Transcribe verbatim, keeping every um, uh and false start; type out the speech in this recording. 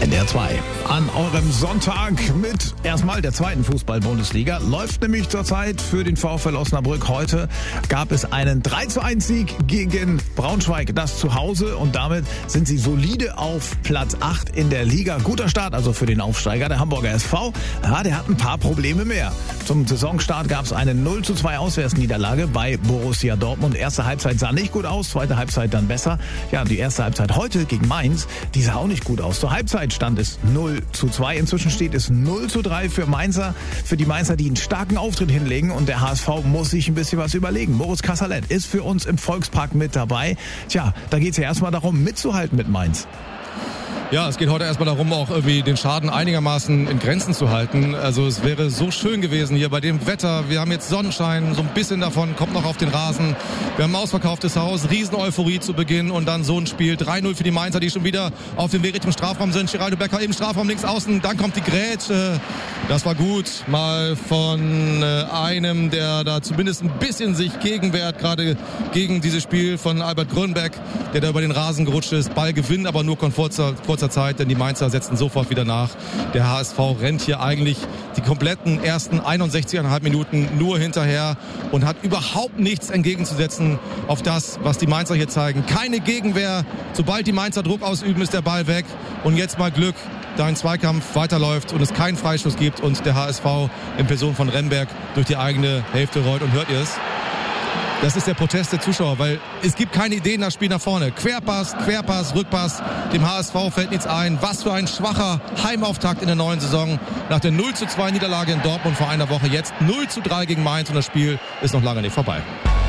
N D R zwei. An eurem Sonntag mit erstmal der zweiten Fußball-Bundesliga. Läuft nämlich zurzeit für den VfL Osnabrück. Heute gab es einen drei zu eins Sieg gegen Braunschweig, das zu Hause. Und damit sind sie solide auf Platz acht in der Liga. Guter Start also für den Aufsteiger, der Hamburger S V. Ja, der hat ein paar Probleme mehr. Zum Saisonstart gab es eine null zu zwei Auswärtsniederlage bei Borussia Dortmund. Erste Halbzeit sah nicht gut aus, zweite Halbzeit dann besser. Ja, die erste Halbzeit heute gegen Mainz, die sah auch nicht gut aus. Zur Halbzeit stand es null zu zwei. Inzwischen steht es null zu drei für Mainzer, für die Mainzer, die einen starken Auftritt hinlegen. Und der H S V muss sich ein bisschen was überlegen. Moritz Kasserlet ist für uns im Volkspark mit dabei. Tja, da geht es ja erstmal darum, mitzuhalten mit Mainz. Ja, es geht heute erstmal darum, auch irgendwie den Schaden einigermaßen in Grenzen zu halten. Also es wäre so schön gewesen hier bei dem Wetter. Wir haben jetzt Sonnenschein, so ein bisschen davon kommt noch auf den Rasen. Wir haben ein ausverkauftes Haus, Riesen-Euphorie zu Beginn und dann so ein Spiel. drei null für die Mainzer, die schon wieder auf dem Weg Richtung Strafraum sind. Geraldo Becker im Strafraum links außen, dann kommt die Grätsche. Das war gut, mal von äh, einem, der da zumindest ein bisschen sich gegenwehrt, gerade gegen dieses Spiel von Albert Grönbeck, der da über den Rasen gerutscht ist. Ball gewinnt, aber nur kurzer, kurzer Zeit, denn die Mainzer setzen sofort wieder nach. Der H S V rennt hier eigentlich die kompletten ersten einundsechzig Komma fünf Minuten nur hinterher und hat überhaupt nichts entgegenzusetzen auf das, was die Mainzer hier zeigen. Keine Gegenwehr. Sobald die Mainzer Druck ausüben, ist der Ball weg. Und jetzt mal Glück, da ein Zweikampf weiterläuft und es keinen Freistoß gibt und der H S V in Person von Remberg durch die eigene Hälfte rollt. Und hört ihr es? Das ist der Protest der Zuschauer, weil es gibt keine Ideen nach Spiel nach vorne. Querpass, Querpass, Rückpass, dem H S V fällt nichts ein. Was für ein schwacher Heimauftakt in der neuen Saison. Nach der null zu zwei Niederlage in Dortmund vor einer Woche jetzt null zu drei gegen Mainz und das Spiel ist noch lange nicht vorbei.